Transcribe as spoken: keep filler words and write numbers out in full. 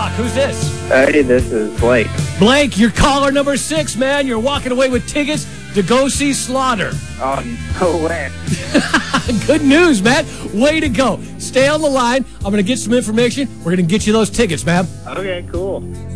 Rock. Who's this? Hey, this is Blake. Blake, you're caller number six, man. You're walking away with tickets to go see Slaughter. Oh, no way. Good news, man. Way to go. Stay on the line. I'm going to get some information. We're going to get you those tickets, man. Okay, cool.